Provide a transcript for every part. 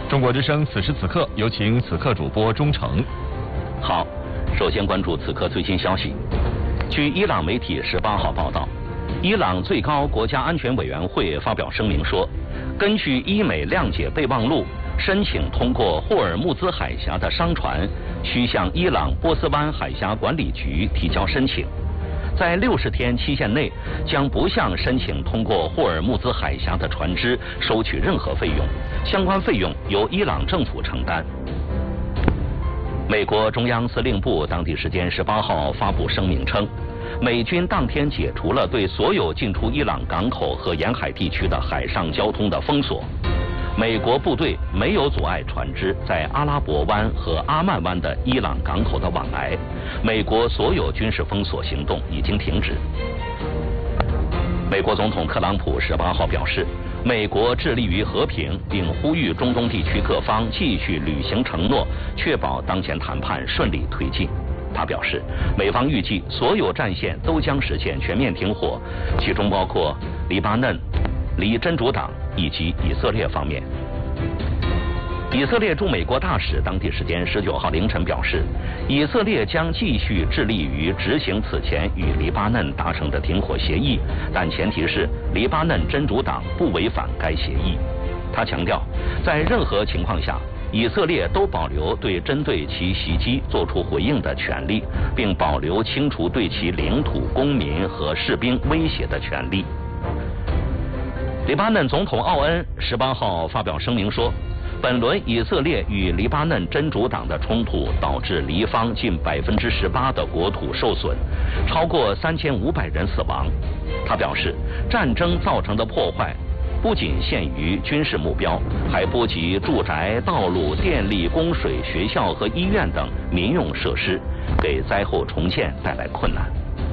中国之声此时此刻，有请此刻主播钟诚。 好，首先关注此刻最新消息。据伊朗媒体18号报道，伊朗最高国家安全委员会发表声明说，根据伊美谅解备忘录，申请通过霍尔木兹海峡的商船需向伊朗波斯湾海峡管理局提交申请，在60天期限内将不向申请通过霍尔木兹海峡的船只收取任何费用，相关费用由伊朗政府承担。美国中央司令部当地时间18号发布声明称，美军当天解除了对所有进出伊朗港口和沿海地区的海上交通的封锁。美国部队没有阻碍船只在阿拉伯湾和阿曼湾的伊朗港口的往来。美国所有军事封锁行动已经停止。美国总统特朗普18号表示，美国致力于和平，并呼吁中东地区各方继续履行承诺，确保当前谈判顺利推进。他表示，美方预计所有战线都将实现全面停火，其中包括黎巴嫩、离真主党以及以色列方面。以色列驻美国大使当地时间19号凌晨表示，以色列将继续致力于执行此前与黎巴嫩达成的停火协议，但前提是黎巴嫩真主党不违反该协议。他强调，在任何情况下，以色列都保留对针对其袭击作出回应的权利，并保留清除对其领土、公民和士兵威胁的权利。黎巴嫩总统奥恩18号发表声明说，本轮以色列与黎巴嫩真主党的冲突导致黎方近18%的国土受损，超过3500人死亡。他表示，战争造成的破坏不仅限于军事目标，还波及住宅、道路、电力、供水、学校和医院等民用设施，给灾后重建带来困难。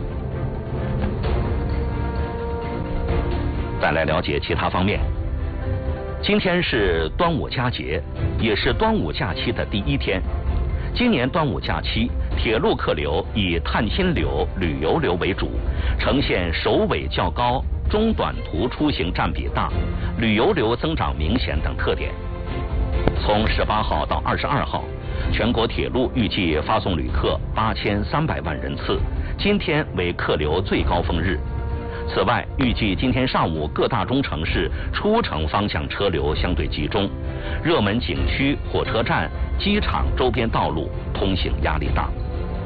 再来了解其他方面。今天是端午佳节，也是端午假期的第1天。今年端午假期，铁路客流以探亲流、旅游流为主，呈现首尾较高、中短途出行占比大、旅游流增长明显等特点。从18号到22号，全国铁路预计发送旅客8300万人次，今天为客流最高峰日。此外，预计今天上午各大中城市出城方向车流相对集中，热门景区、火车站、机场周边道路通行压力大。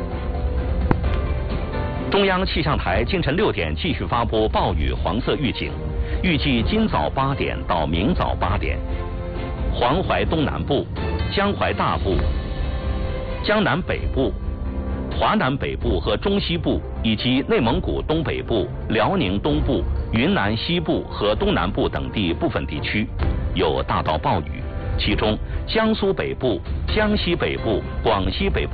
中央气象台今晨6点继续发布暴雨黄色预警，预计今早8点到明早8点，黄淮东南部、江淮大部、江南北部、华南北部和中西部，以及内蒙古东北部、辽宁东部、云南西部和东南部等地部分地区有大到暴雨，其中江苏北部、江西北部、广西北部